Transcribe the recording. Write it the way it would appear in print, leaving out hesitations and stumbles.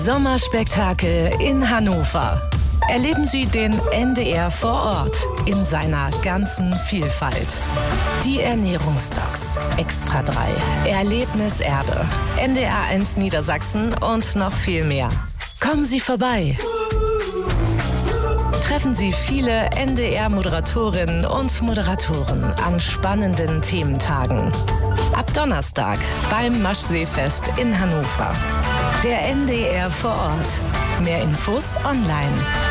Sommerspektakel in Hannover. Erleben Sie den NDR vor Ort in seiner ganzen Vielfalt. Die Ernährungsdocs, Extra 3, Erlebniserbe, NDR 1 Niedersachsen und noch viel mehr. Kommen Sie vorbei. Treffen Sie viele NDR-Moderatorinnen und Moderatoren an spannenden Thementagen. Ab Donnerstag beim Maschseefest in Hannover. Der NDR vor Ort. Mehr Infos online.